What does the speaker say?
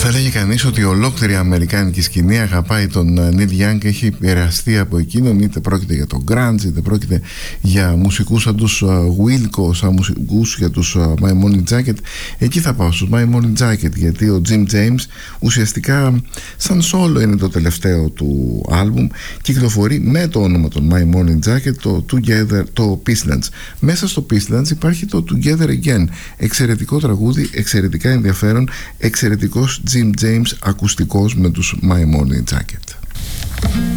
Θα έλεγε κανείς ότι ολόκληρη η αμερικάνικη σκηνή αγαπάει τον Neil Young, έχει επηρεαστεί από εκείνον, είτε πρόκειται για τον grunge, είτε πρόκειται για μουσικούς σαν τους Wilco, σαν μουσικούς για τους My Morning Jacket. Εκεί θα πάω στους My Morning Jacket, γιατί ο Jim James ουσιαστικά σαν solo είναι το τελευταίο του άλμπουμ, κυκλοφορεί με το όνομα των My Morning Jacket, το Peacelands. Μέσα στο Peacelands υπάρχει το Together Again, εξαιρετικό τραγούδι, εξαιρετικά ενδιαφέρον, εξαιρετικός Jim James ακουστικός με τους My Morning Jacket.